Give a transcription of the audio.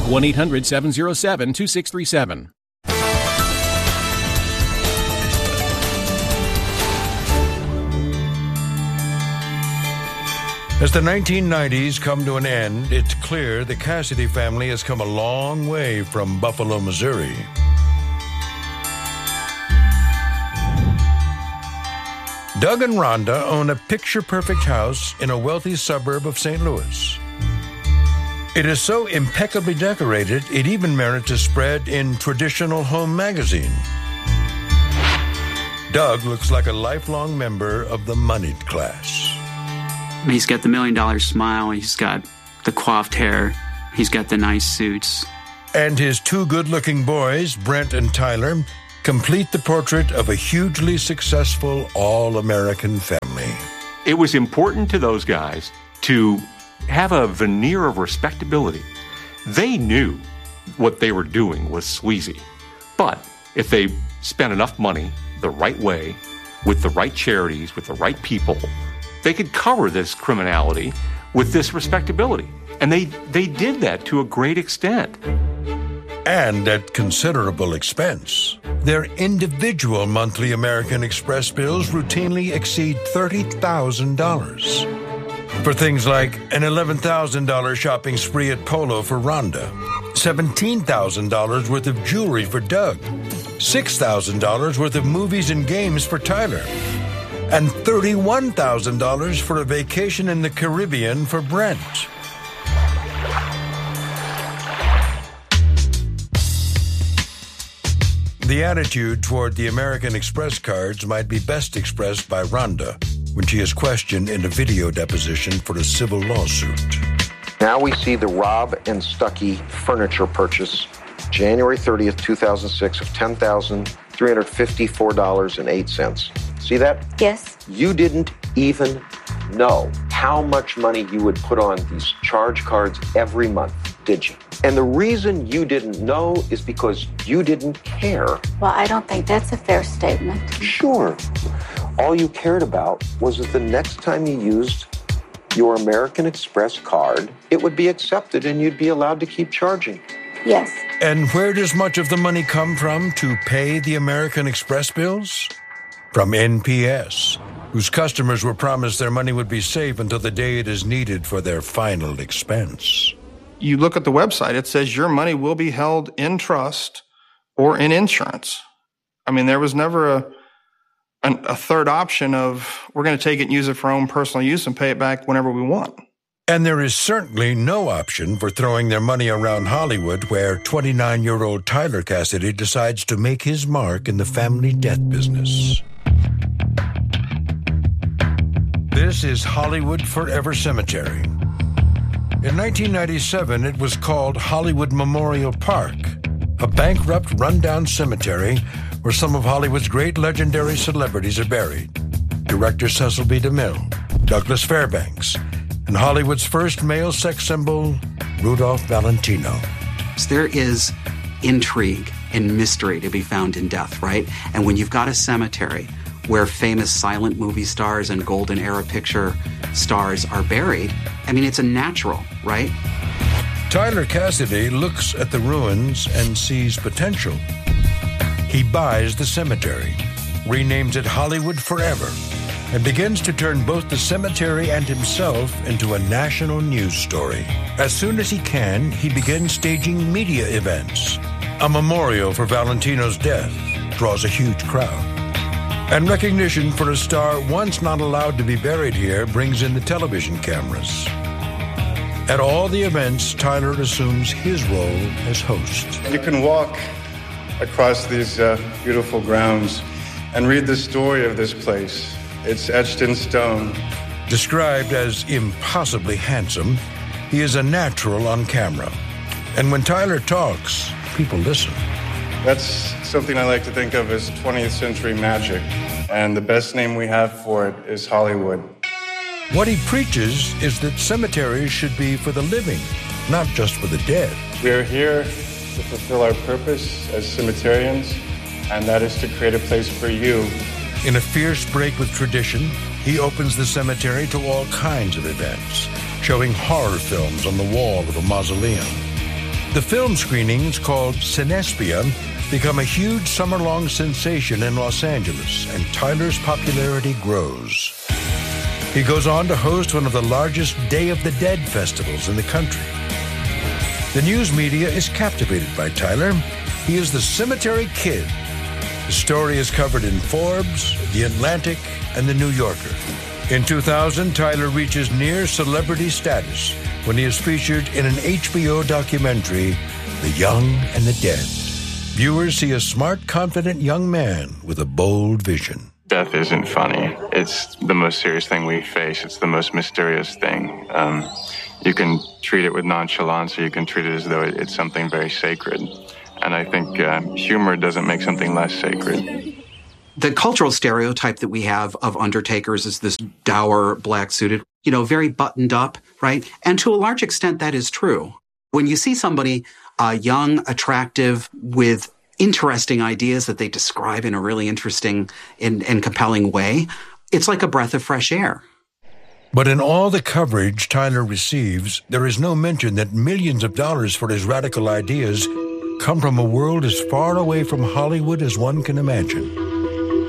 1-800-707-2637. As the 1990s come to an end, it's clear the Cassidy family has come a long way from Buffalo, Missouri. Doug and Rhonda own a picture-perfect house in a wealthy suburb of St. Louis. It is so impeccably decorated, it even merits a spread in Traditional Home magazine. Doug looks like a lifelong member of the moneyed class. He's got the $1 million smile. He's got the coiffed hair. He's got the nice suits. And his two good-looking boys, Brent and Tyler, complete the portrait of a hugely successful all-American family. It was important to those guys to have a veneer of respectability. They knew what they were doing was sleazy. But if they spent enough money the right way, with the right charities, with the right people, they could cover this criminality with this respectability. And they did that to a great extent. And at considerable expense. Their individual monthly American Express bills routinely exceed $30,000. For things like an $11,000 shopping spree at Polo for Rhonda, $17,000 worth of jewelry for Doug, $6,000 worth of movies and games for Tyler, and $31,000 for a vacation in the Caribbean for Brent. The attitude toward the American Express cards might be best expressed by Rhonda when she is questioned in a video deposition for a civil lawsuit. Now we see the Rob and Stuckey furniture purchase, January 30th, 2006, of $10,354.08. See that? Yes. You didn't even know how much money you would put on these charge cards every month, did you? And the reason you didn't know is because you didn't care. Well, I don't think that's a fair statement. Sure. All you cared about was that the next time you used your American Express card, it would be accepted and you'd be allowed to keep charging. Yes. And where does much of the money come from to pay the American Express bills? From NPS, whose customers were promised their money would be safe until the day it is needed for their final expense. You look at the website, it says your money will be held in trust or in insurance. I mean, there was never a third option of we're going to take it and use it for our own personal use and pay it back whenever we want. And there is certainly no option for throwing their money around Hollywood, where 29-year-old Tyler Cassidy decides to make his mark in the family death business. This is Hollywood Forever Cemetery. In 1997, it was called Hollywood Memorial Park, a bankrupt, rundown cemetery where some of Hollywood's great legendary celebrities are buried. Director Cecil B. DeMille, Douglas Fairbanks, and Hollywood's first male sex symbol, Rudolph Valentino. There is intrigue and mystery to be found in death, right? And when you've got a cemetery where famous silent movie stars and golden era picture stars are buried, I mean, it's a natural, right? Tyler Cassidy looks at the ruins and sees potential. He buys the cemetery, renames it Hollywood Forever, and begins to turn both the cemetery and himself into a national news story. As soon as he can, he begins staging media events. A memorial for Valentino's death draws a huge crowd. And recognition for a star once not allowed to be buried here brings in the television cameras. At all the events, Tyler assumes his role as host. You can walk across these beautiful grounds and read the story of this place. It's etched in stone. Described as impossibly handsome, he is a natural on camera. And when Tyler talks, people listen. That's something I like to think of as 20th century magic. And the best name we have for it is Hollywood. What he preaches is that cemeteries should be for the living, not just for the dead. We are here to fulfill our purpose as cemeterians, and that is to create a place for you. In a fierce break with tradition, he opens the cemetery to all kinds of events, showing horror films on the wall of a mausoleum. The film screenings, called Cinespia, become a huge summer-long sensation in Los Angeles, and Tyler's popularity grows. He goes on to host one of the largest Day of the Dead festivals in the country. The news media is captivated by Tyler. He is the Cemetery Kid. The story is covered in Forbes, The Atlantic, and The New Yorker. In 2000, Tyler reaches near celebrity status when he is featured in an HBO documentary, The Young and the Dead. Viewers see a smart, confident young man with a bold vision. Death isn't funny. It's the most serious thing we face. It's the most mysterious thing. You can treat it with nonchalance, or you can treat it as though it's something very sacred. And I think humor doesn't make something less sacred. The cultural stereotype that we have of undertakers is this dour, black-suited, very buttoned up, right? And to a large extent, that is true. When you see somebody young, attractive, with interesting ideas that they describe in a really interesting and compelling way, it's like a breath of fresh air. But in all the coverage Tyler receives, there is no mention that millions of dollars for his radical ideas come from a world as far away from Hollywood as one can imagine.